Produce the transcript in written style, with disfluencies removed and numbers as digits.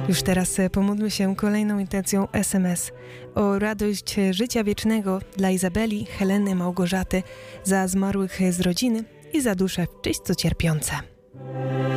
Już teraz pomódlmy się kolejną intencją SMS o radość życia wiecznego dla Izabeli, Heleny, Małgorzaty, za zmarłych z rodziny i za dusze czysto cierpiące.